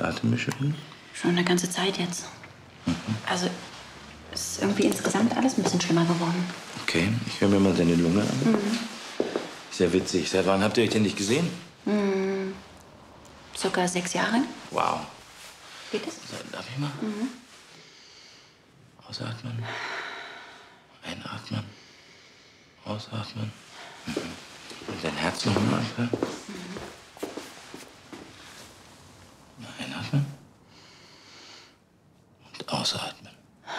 Atembeschwerden? Schon eine ganze Zeit jetzt. Also, es ist irgendwie insgesamt alles ein bisschen schlimmer geworden. Okay, ich höre mir mal deine Lunge an. Sehr witzig. Seit wann habt ihr euch denn nicht gesehen? Circa 6 Jahre. Wow. Geht es? Darf ich mal? Ausatmen. Einatmen. Ausatmen. Und dein Herz noch mal anfangen. Einatmen. Und ausatmen.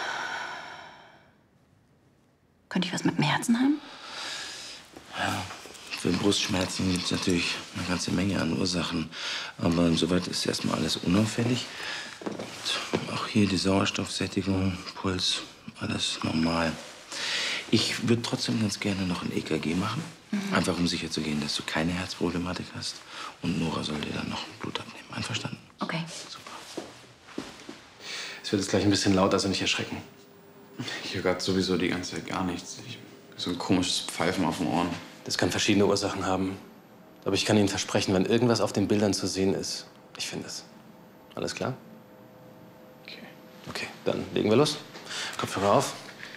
Könnte ich was mit dem Herzen haben? Ja, für Brustschmerzen gibt es natürlich eine ganze Menge an Ursachen. Aber soweit ist erstmal alles unauffällig. Und auch hier die Sauerstoffsättigung, Puls, alles normal. Ich würde trotzdem ganz gerne noch ein EKG machen. Einfach um sicher zu gehen, dass du keine Herzproblematik hast. Und Nora soll dir dann noch Blut abnehmen. Einverstanden? Okay. Super. Es wird jetzt gleich ein bisschen laut, also nicht erschrecken. Ich höre gerade sowieso die ganze Zeit gar nichts. So ein komisches Pfeifen auf den Ohren. Das kann verschiedene Ursachen haben. Aber ich kann Ihnen versprechen, wenn irgendwas auf den Bildern zu sehen ist, ich finde es. Alles klar? Okay. Okay, dann legen wir los. Kopfhörer auf.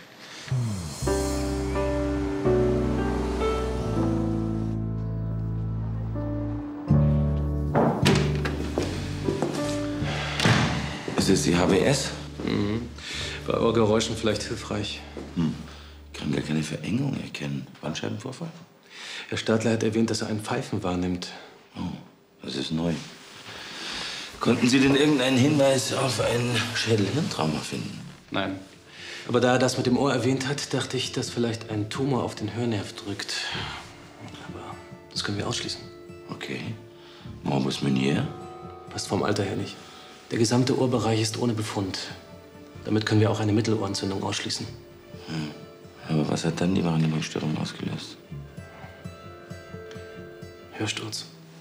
Ist es die HBS? Bei Ohrgeräuschen vielleicht hilfreich. Ich kann gar keine Verengung erkennen. Bandscheibenvorfall? Herr Stadler hat erwähnt, dass er ein Pfeifen wahrnimmt. Oh, das ist neu. Konnten Sie denn irgendeinen Hinweis auf ein Schädel-Hirntrauma finden? Nein. Aber da er das mit dem Ohr erwähnt hat, dachte ich, dass vielleicht ein Tumor auf den Hörnerv drückt. Aber das können wir ausschließen. Okay. Morbus Meunier? Passt vom Alter her nicht. Der gesamte Ohrbereich ist ohne Befund. Damit können wir auch eine Mittelohrentzündung ausschließen. Aber was hat dann die Wahrnehmungsstörung ausgelöst? Hörsturz.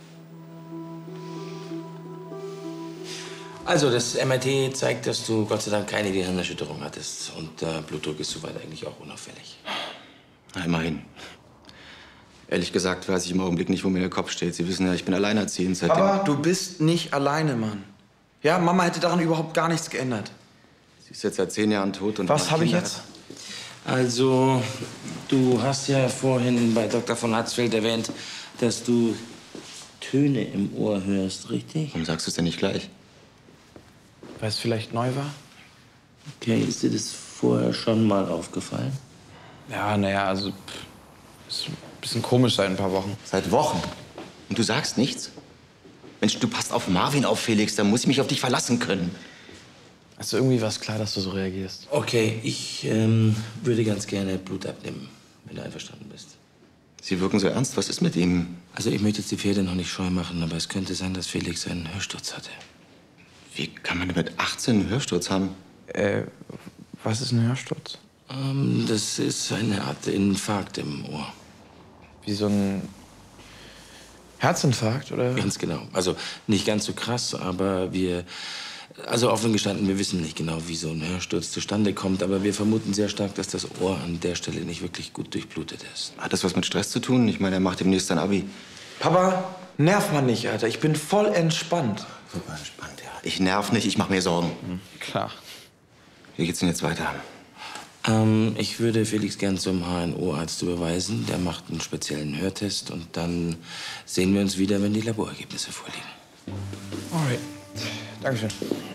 Also, das MRT zeigt, dass du Gott sei Dank keine Gehirnerschütterung hattest. Und der Blutdruck ist soweit eigentlich auch unauffällig. Na, immerhin. Ehrlich gesagt weiß ich im Augenblick nicht, wo mir der Kopf steht. Sie wissen ja, ich bin alleinerziehend seitdem... Aber du bist nicht alleine, Mann. Ja, Mama hätte daran überhaupt gar nichts geändert. Sie ist jetzt seit 10 Jahren tot und... Was habe ich jetzt? Also, du hast ja vorhin bei Dr. von Hatzfeld erwähnt, dass du Töne im Ohr hörst, richtig? Warum sagst du es denn nicht gleich? Weil es vielleicht neu war? Okay, ist dir das vorher schon mal aufgefallen? Ja, naja, also ist ein bisschen komisch seit ein paar Wochen. Seit Wochen. Und du sagst nichts? Mensch, du passt auf Marvin auf, Felix. Da muss ich mich auf dich verlassen können. Also irgendwie war es klar, dass du so reagierst. Okay, ich würde ganz gerne Blut abnehmen, wenn du einverstanden bist. Sie wirken so ernst. Was ist mit ihm? Also ich möchte jetzt die Pferde noch nicht scheu machen, aber es könnte sein, dass Felix einen Hörsturz hatte. Wie kann man denn mit 18 einen Hörsturz haben? Was ist ein Hörsturz? Das ist eine Art Infarkt im Ohr. Wie so ein Herzinfarkt, oder? Ganz genau. Also nicht ganz so krass, aber also offen gestanden, wir wissen nicht genau, wie so ein Hörsturz zustande kommt, aber wir vermuten sehr stark, dass das Ohr an der Stelle nicht wirklich gut durchblutet ist. Hat das was mit Stress zu tun? Ich meine, er macht demnächst ein Abi. Papa, nerv mal nicht, Alter. Ich bin voll entspannt. Super entspannt, ja. Ich nerv nicht, ich mache mir Sorgen. Klar. Wie geht's denn jetzt weiter? Ich würde Felix gern zum HNO-Arzt überweisen. Der macht einen speziellen Hörtest und dann sehen wir uns wieder, wenn die Laborergebnisse vorliegen. Alright. Dankeschön.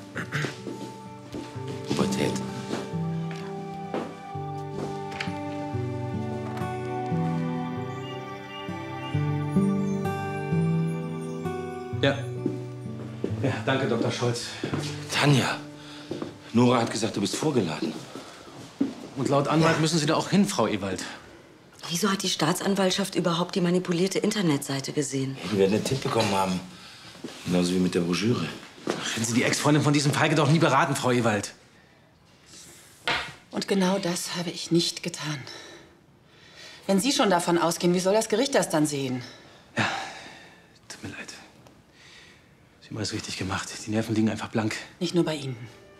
Pubertät. Ja. Ja, danke, Dr. Scholz. Tanja, Nora hat gesagt, du bist vorgeladen. Und laut Anwalt müssen Sie da auch hin, Frau Ewald. Wieso hat die Staatsanwaltschaft überhaupt die manipulierte Internetseite gesehen? Wir werden einen Tipp bekommen haben. Genauso wie mit der Broschüre. Hätten Sie die Ex-Freundin von diesem Feige doch nie beraten, Frau Ewald. Und genau das habe ich nicht getan. Wenn Sie schon davon ausgehen, wie soll das Gericht das dann sehen? Ja, tut mir leid. Sie haben alles richtig gemacht. Die Nerven liegen einfach blank. Nicht nur bei Ihnen.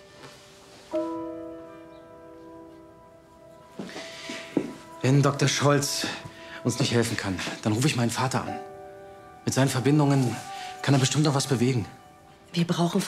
Wenn Dr. Scholz uns nicht helfen kann, dann rufe ich meinen Vater an. Mit seinen Verbindungen kann er bestimmt noch was bewegen. Wir brauchen